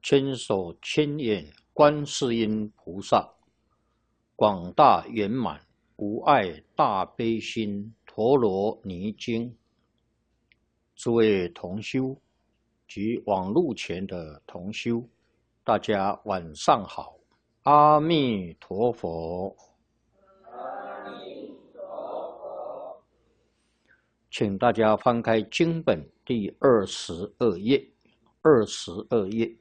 千手千眼观世音菩萨，广大圆满无碍大悲心陀罗尼经。诸位同修及网络前的同修，大家晚上好，阿弥陀佛。请大家翻开经本第22页，22页。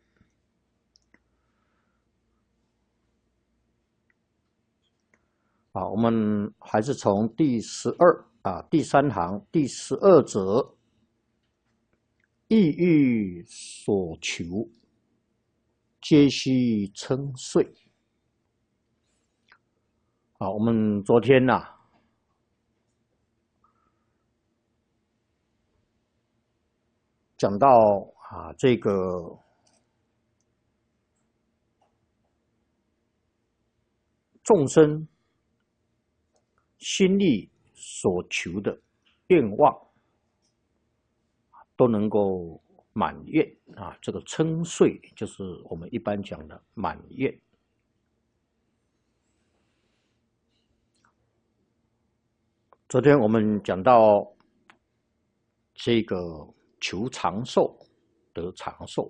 我们还是从第3行第12则，意欲所求，皆须称岁。我们昨天讲到这个众生心力所求的愿望都能够满愿这个称岁就是我们一般讲的满愿。昨天我们讲到这个求长寿得长寿，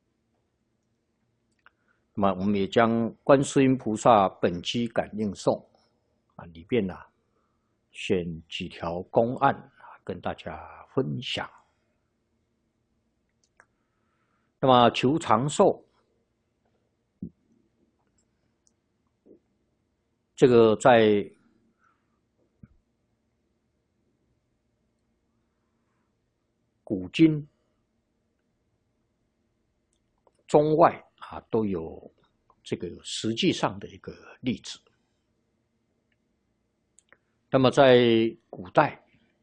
那么我们也将观世音菩萨本机感应颂里边选几条公案跟大家分享。那么求长寿，这个在古今中外都有这个实际上的一个例子。那么在古代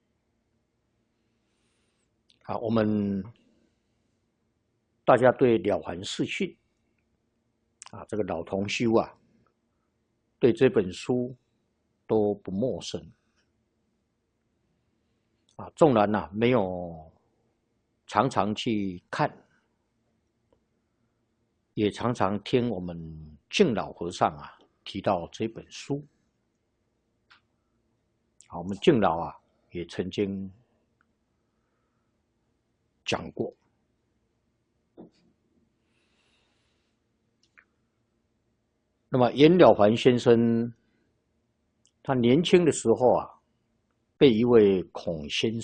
我们大家对《了凡四训》这个老同修对这本书都不陌生纵然没有常常去看，也常常听我们净老和尚提到这本书。我们净老也曾经讲过。那么严了凡先生他年轻的时候被一位孔先